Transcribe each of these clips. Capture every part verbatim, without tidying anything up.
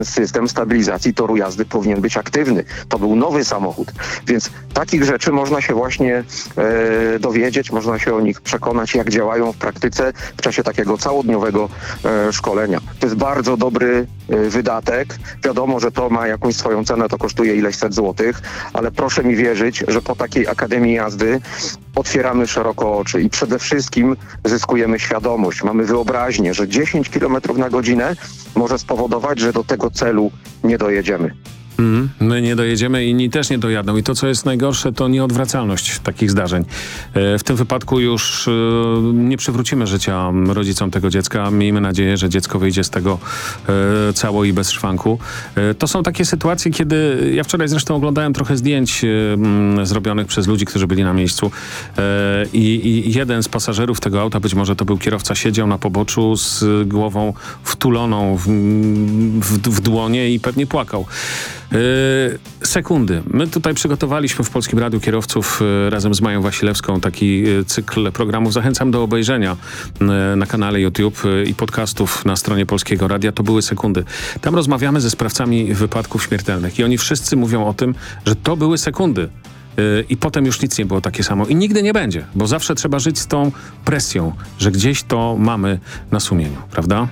system stabilizacji toru jazdy powinien być aktywny. To był nowy samochód. Więc takich rzeczy można się właśnie e, dowiedzieć, można się o nich przekonać, jak działają w praktyce w czasie takiego całodniowego e, szkolenia. To jest bardzo dobry e, wydatek. Wiadomo, że to ma jakąś swoją cenę, to kosztuje ileś set złotych, ale proszę mi wierzyć, że po takiej Akademii Jazdy otwieramy szeroko oczy i przede wszystkim zyskujemy świadomość. Mamy wyobraźnię, że dziesięć kilometrów na godzinę może spowodować, że do tego celu nie dojedziemy. Mm, my nie dojedziemy, inni też nie dojadą. I to, co jest najgorsze, to nieodwracalność takich zdarzeń. E, w tym wypadku już e, nie przywrócimy życia rodzicom tego dziecka. Miejmy nadzieję, że dziecko wyjdzie z tego e, cało i bez szwanku. E, to są takie sytuacje, kiedy... Ja wczoraj zresztą oglądałem trochę zdjęć e, m, zrobionych przez ludzi, którzy byli na miejscu. E, i, I jeden z pasażerów tego auta, być może to był kierowca, siedział na poboczu z głową wtuloną w, w, w dłonie i pewnie płakał. Yy, sekundy. My tutaj przygotowaliśmy w Polskim Radiu Kierowców yy, razem z Mają Wasilewską taki yy, cykl programów. Zachęcam do obejrzenia yy, na kanale YouTube yy, i podcastów na stronie Polskiego Radia. To były sekundy. Tam rozmawiamy ze sprawcami wypadków śmiertelnych i oni wszyscy mówią o tym, że to były sekundy. Yy, I potem już nic nie było takie samo. I nigdy nie będzie, bo zawsze trzeba żyć z tą presją, że gdzieś to mamy na sumieniu, prawda?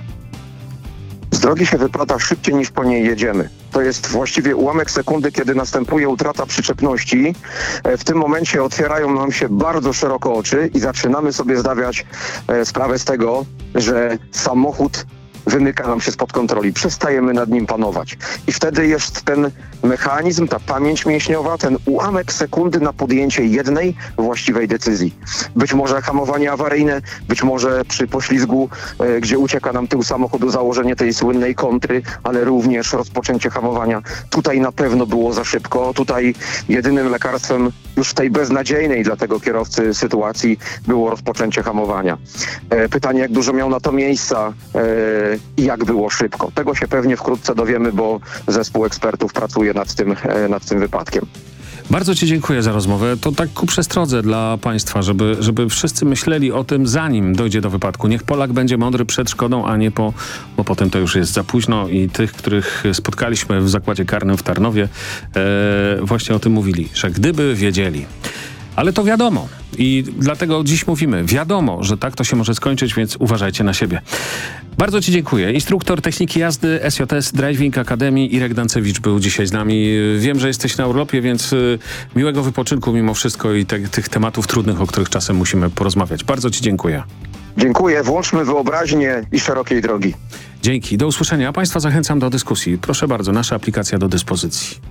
Z drogi się wypada szybciej niż po niej jedziemy. To jest właściwie ułamek sekundy, kiedy następuje utrata przyczepności. W tym momencie otwierają nam się bardzo szeroko oczy i zaczynamy sobie zdawać sprawę z tego, że samochód wymyka nam się spod kontroli, przestajemy nad nim panować. I wtedy jest ten mechanizm, ta pamięć mięśniowa, ten ułamek sekundy na podjęcie jednej właściwej decyzji. Być może hamowanie awaryjne, być może przy poślizgu, e, gdzie ucieka nam tył samochodu, założenie tej słynnej kontry, ale również rozpoczęcie hamowania. Tutaj na pewno było za szybko. Tutaj jedynym lekarstwem już w tej beznadziejnej dla tego kierowcy sytuacji było rozpoczęcie hamowania. E, pytanie, jak dużo miał na to miejsca e, i jak było szybko. Tego się pewnie wkrótce dowiemy, bo zespół ekspertów pracuje nad tym, e, nad tym wypadkiem. Bardzo Ci dziękuję za rozmowę. To tak ku przestrodze dla Państwa, żeby, żeby wszyscy myśleli o tym, zanim dojdzie do wypadku. Niech Polak będzie mądry przed szkodą, a nie po, bo potem to już jest za późno i tych, których spotkaliśmy w zakładzie karnym w Tarnowie, e, właśnie o tym mówili, że gdyby wiedzieli. Ale to wiadomo i dlatego dziś mówimy, wiadomo, że tak to się może skończyć, więc uważajcie na siebie. Bardzo Ci dziękuję. Instruktor techniki jazdy S J S Driving Academy Irek Dancewicz był dzisiaj z nami. Wiem, że jesteś na urlopie, więc y, miłego wypoczynku mimo wszystko i te, tych tematów trudnych, o których czasem musimy porozmawiać. Bardzo Ci dziękuję. Dziękuję. Włączmy wyobraźnię i szerokiej drogi. Dzięki. Do usłyszenia. A Państwa zachęcam do dyskusji. Proszę bardzo, nasza aplikacja do dyspozycji.